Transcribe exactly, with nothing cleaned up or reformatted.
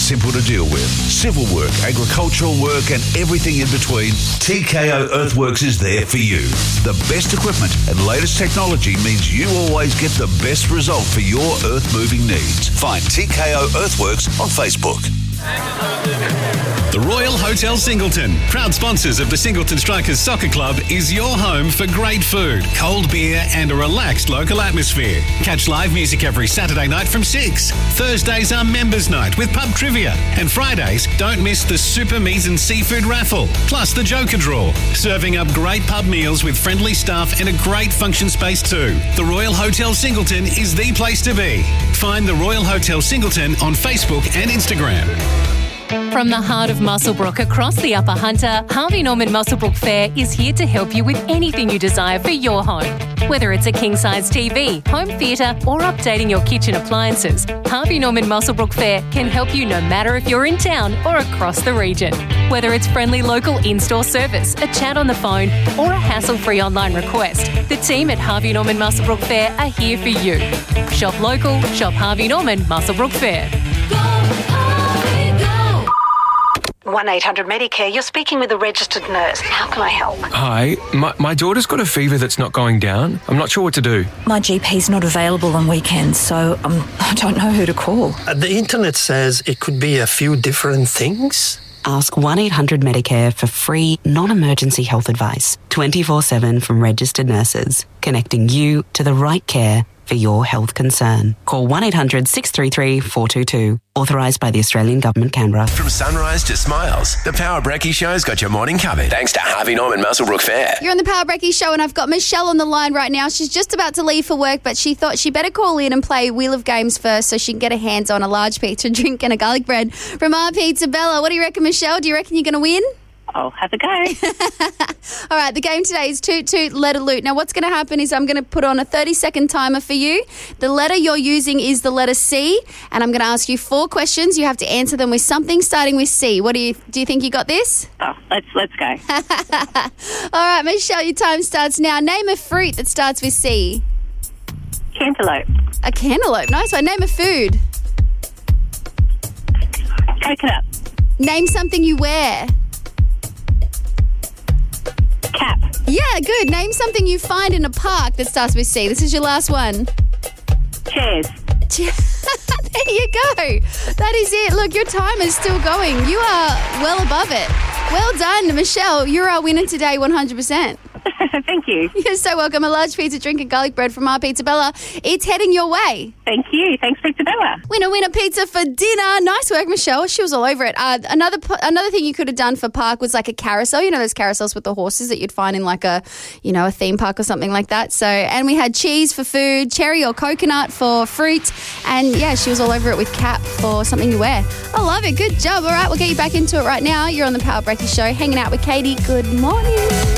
simple to deal with. Civil work, agricultural work and everything in between, T K O Earthworks is there for you. The best equipment and latest technology means you always get the best result for your earth moving needs. Find T K O Earthworks on Facebook. The Royal Hotel Singleton, proud sponsors of the Singleton Strikers Soccer Club, is your home for great food, cold beer and a relaxed local atmosphere. Catch live music every Saturday night from six. Thursdays are members' night with pub trivia. And Fridays, don't miss the Super Meat and Seafood raffle, plus the Joker Draw. Serving up great pub meals with friendly staff and a great function space too. The Royal Hotel Singleton is the place to be. Find the Royal Hotel Singleton on Facebook and Instagram. From the heart of Muswellbrook across the Upper Hunter, Harvey Norman Muswellbrook Fair is here to help you with anything you desire for your home. Whether it's a king-size T V, home theatre or updating your kitchen appliances, Harvey Norman Muswellbrook Fair can help you no matter if you're in town or across the region. Whether it's friendly local in-store service, a chat on the phone or a hassle-free online request, the team at Harvey Norman Muswellbrook Fair are here for you. Shop local, shop Harvey Norman Muswellbrook Fair. one eight hundred Medicare, you're speaking with a registered nurse. How can I help? Hi, my, my daughter's got a fever that's not going down. I'm not sure what to do. My G P's not available on weekends, so um, I don't know who to call. Uh, the internet says it could be a few different things. Ask one eight hundred Medicare for free, non-emergency health advice. twenty-four seven from registered nurses, connecting you to the right care for your health concern. Call one eight hundred six three three four two two. Authorised by the Australian Government, Canberra. From sunrise to smiles, the Power Brekkie Show's got your morning covered. Thanks to Harvey Norman Muswellbrook Fair. You're on the Power Brekkie Show and I've got Michelle on the line right now. She's just about to leave for work, but she thought she better call in and play Wheel of Games first so she can get her hands on a large pizza, drink and a garlic bread from our Pizza Bella. What do you reckon, Michelle? Do you reckon you're going to win? I'll have a go. All right, the game today is Toot Toot Letter Loot. Now, what's going to happen is I'm going to put on a thirty-second timer for you. The letter you're using is the letter C, and I'm going to ask you four questions. You have to answer them with something starting with C. What do you do? You think you got this? Oh, let's let's go. All right, Michelle, your time starts now. Name a fruit that starts with C. Cantaloupe. A cantaloupe. Nice one. Name a food. Coconut. Name something you wear. Cap. Yeah, good. Name something you find in a park that starts with C. This is your last one. Chairs. There you go. That is it. Look, your time is still going. You are well above it. Well done, Michelle. You're our winner today, one hundred percent. Thank you. You're so welcome. A large pizza, drink and garlic bread from our Pizza Bella. It's heading your way. Thank you. Thanks, Pizza Bella. Winner, winner, pizza for dinner. Nice work, Michelle. She was all over it. Uh, another another thing you could have done for park was like a carousel. You know those carousels with the horses that you'd find in like a, you know, a theme park or something like that. So, and we had cheese for food, cherry or coconut for fruit. And yeah, she was all over it with cap for something you wear. I love it. Good job. All right, we'll get you back into it right now. You're on the Power Brekkie Show, hanging out with Katie. Good morning.